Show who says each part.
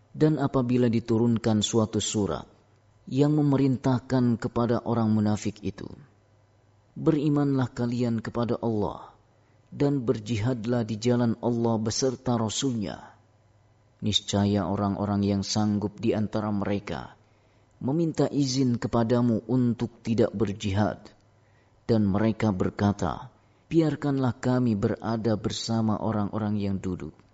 Speaker 1: Dan apabila diturunkan suatu surat yang memerintahkan kepada orang munafik itu, berimanlah kalian kepada Allah dan berjihadlah di jalan Allah beserta Rasul-Nya. Niscaya orang-orang yang sanggup di antara mereka meminta izin kepadamu untuk tidak berjihad. Dan mereka berkata, biarkanlah kami berada bersama orang-orang yang duduk.